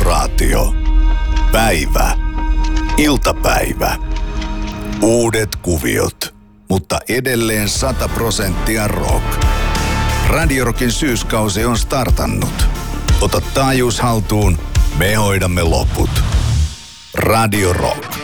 Autoraatio. Päivä. Iltapäivä. Uudet kuviot, mutta edelleen 100% rock. Radio Rockin syyskausi on startannut. Ota taajuus haltuun, me hoidamme loput. Radio Rock.